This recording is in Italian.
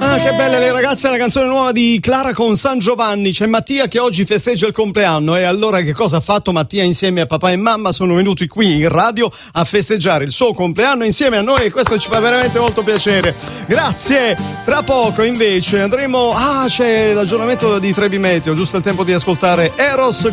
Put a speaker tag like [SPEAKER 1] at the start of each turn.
[SPEAKER 1] che belle le ragazze, la canzone nuova di Clara con San Giovanni. C'è Mattia che oggi festeggia il compleanno, e allora che cosa ha fatto Mattia insieme a papà e mamma? Sono venuti qui in radio a festeggiare il suo compleanno insieme a noi, e questo ci fa veramente molto piacere. Grazie. Tra poco invece andremo, c'è l'aggiornamento di Trebi Meteo, giusto il tempo di ascoltare Eros